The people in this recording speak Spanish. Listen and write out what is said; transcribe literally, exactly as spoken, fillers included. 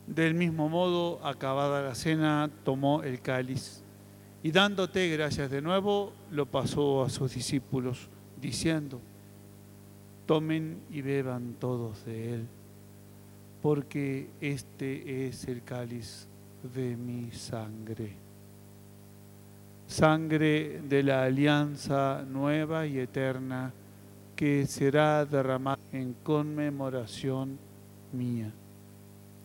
Del mismo modo, acabada la cena, tomó el cáliz y dándote gracias de nuevo, lo pasó a sus discípulos, diciendo: tomen y beban todos de él, porque este es el cáliz de mi sangre. Sangre de la alianza nueva y eterna, que será derramada en conmemoración mía.